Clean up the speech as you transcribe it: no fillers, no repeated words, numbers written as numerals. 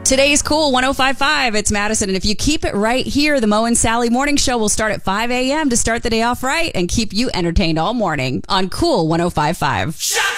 Today's Cool 105.5. It's Madison. And if you keep it right here, the Mo and Sally Morning Show will start at 5 a.m. to start the day off right and keep you entertained all morning on Cool 105.5.